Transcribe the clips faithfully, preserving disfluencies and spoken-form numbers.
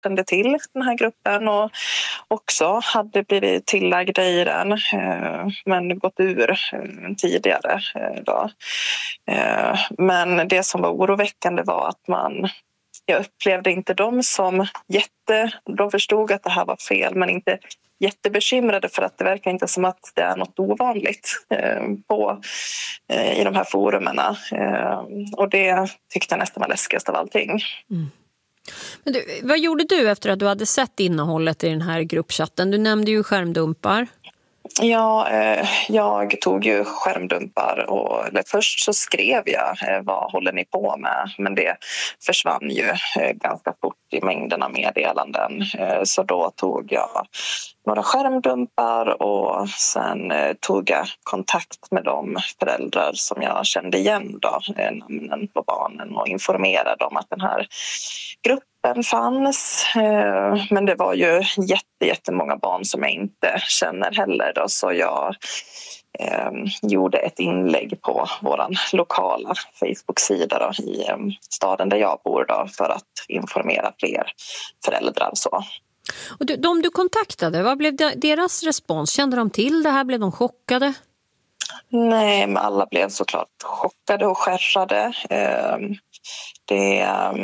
kände till den här gruppen och också hade blivit tillagda i den men gått ur tidigare då. Men det som var oroväckande var att man, jag upplevde inte dem som jätte, de förstod att det här var fel men inte jättebekymrade, för att det verkar inte som att det är något ovanligt eh, på, eh, i de här forumerna. Eh, och det tyckte jag nästan var läskigast av allting. Mm. Men du, vad gjorde du efter att du hade sett innehållet i den här gruppchatten? Du nämnde ju skärmdumpar. Ja, eh, jag tog ju skärmdumpar och eller först så skrev jag eh, vad håller ni på med, men det försvann ju eh, ganska fort i mängden av meddelanden. Eh, så då tog jag några skärmdumpar och sen eh, tog jag kontakt med de föräldrar som jag kände igen då, eh, namnen på barnen, och informerade om att den här gruppen fanns. Eh, men det var ju jätte, jättemånga barn som jag inte känner heller då, så jag eh, gjorde ett inlägg på våran lokala Facebook-sida då, i eh, staden där jag bor då, för att informera fler föräldrar så. Och du, de du kontaktade, vad blev deras respons? Kände de till det här? Blev de chockade? Nej, men alla blev såklart chockade och skärrade. Det,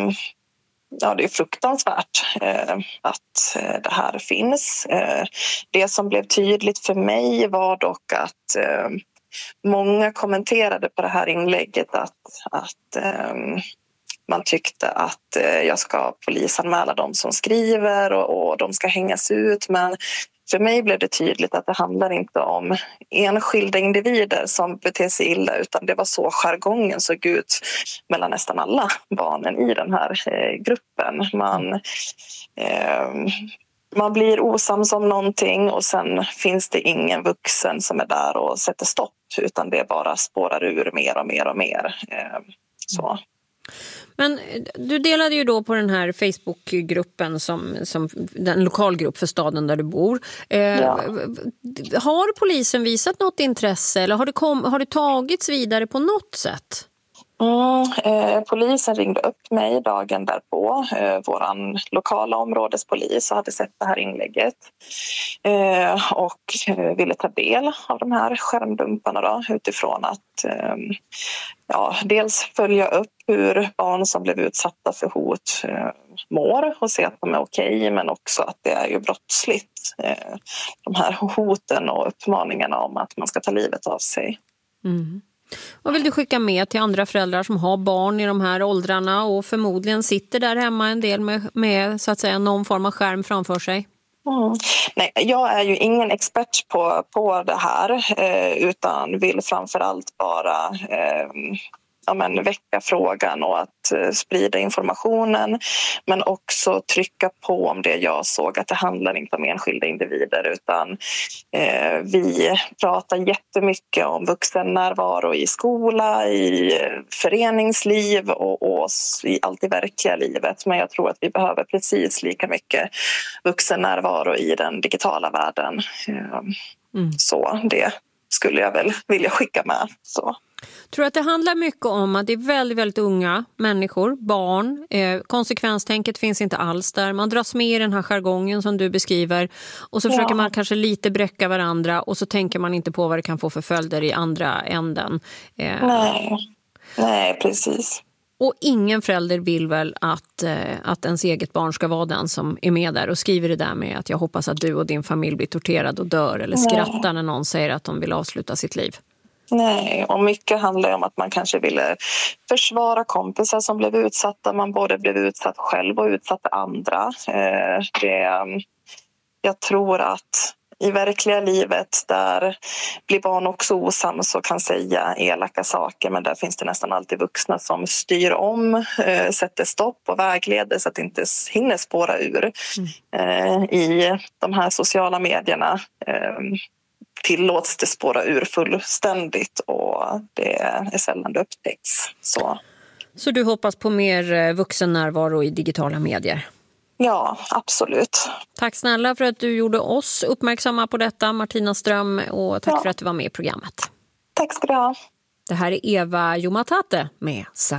ja, det är fruktansvärt att det här finns. Det som blev tydligt för mig var dock att många kommenterade på det här inlägget att, att man tyckte att jag ska polisanmäla dem som skriver och, och de ska hängas ut. Men för mig blev det tydligt att det handlar inte om enskilda individer som beter sig illa, utan det var så jargongen såg ut mellan nästan alla barnen i den här eh, gruppen. Man, eh, man blir osams om någonting och sen finns det ingen vuxen som är där och sätter stopp, utan det bara spårar ur mer och mer och mer. Eh, så. Men du delade ju då på den här Facebookgruppen som, som den lokalgrupp för staden där du bor. Eh, ja. Har polisen visat något intresse eller har det, kom, har det tagits vidare på något sätt? Mm, eh, polisen ringde upp mig dagen därpå. Eh, våran lokala områdespolis hade sett det här inlägget eh, och eh, ville ta del av de här skärmdumparna då, utifrån att eh, ja, dels följa upp hur barn som blev utsatta för hot eh, mår och se att de är okej, men också att det är ju brottsligt, eh, de här hoten och uppmaningarna om att man ska ta livet av sig. Mm. Vad vill du skicka med till andra föräldrar som har barn i de här åldrarna och förmodligen sitter där hemma en del med, med så att säga någon form av skärm framför sig? Mm. Nej, jag är ju ingen expert på, på det här eh, utan vill framförallt bara eh, ja, men, väcka frågan och att eh, sprida informationen, men också trycka på om det jag såg, att det handlar inte om enskilda individer, utan eh, vi pratar jättemycket om vuxennärvaro i skola, i föreningsliv och, och i allt i verkliga livet, men jag tror att vi behöver precis lika mycket vuxennärvaro i den digitala världen. Eh, mm. Så det skulle jag väl vilja skicka med. Så. Tror att det handlar mycket om att det är väldigt, väldigt unga människor, barn. Eh, konsekvenstänket finns inte alls där. Man dras med i den här jargongen som du beskriver och så ja. försöker man kanske lite bräcka varandra och så tänker man inte på vad det kan få för följder i andra änden. Eh, Nej. Nej, precis. Och ingen förälder vill väl att, eh, att ens eget barn ska vara den som är med där och skriver det där med att jag hoppas att du och din familj blir torterad och dör eller skrattar Nej. När någon säger att de vill avsluta sitt liv. Nej, och mycket handlar om att man kanske ville försvara kompisar som blev utsatta. Man både blev utsatt själv och utsatte andra. Eh, det, jag tror att i verkliga livet där blir barn också osams och kan säga elaka saker, men där finns det nästan alltid vuxna som styr om, eh, sätter stopp och vägleder så att det inte hinner spåra ur. Mm. Eh, I de här sociala medierna eh, tillåts det spåra ur fullständigt och det är sällan det upptäcks. Så. Så du hoppas på mer vuxennärvaro i digitala medier? Ja, absolut. Tack snälla för att du gjorde oss uppmärksamma på detta, Martina Ström, och tack ja. för att du var med i programmet. Tack ska du ha. Det här är Eva Jomatate med